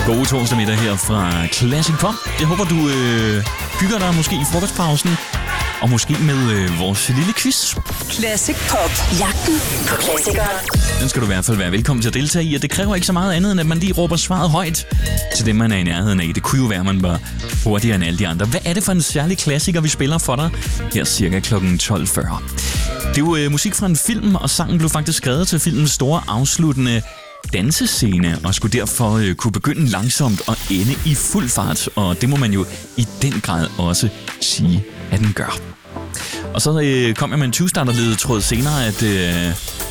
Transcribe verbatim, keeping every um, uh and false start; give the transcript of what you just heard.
God torsdag middag her fra Classic Pop. Jeg håber, du øh, hygger dig måske i frokostpausen, og måske med øh, vores lille quiz. Classic Pop. Jagten på klassikere. Den skal du i hvert fald være velkommen til at deltage i, og det kræver ikke så meget andet, end at man lige råber svaret højt til dem, man er i nærheden af. Det kunne jo være, at man var hurtigere end alle de andre. Hvad er det for en særlig klassiker, vi spiller for dig her cirka klokken tolv fyrre? Det er jo øh, musik fra en film, og sangen blev faktisk skrevet til filmens store afsluttende dansescene, og skulle derfor øh, kunne begynde langsomt og ende i fuld fart, og det må man jo i den grad også sige, at den gør. Og så øh, kom jeg med en tyve-starter-ledet tråd senere, at øh,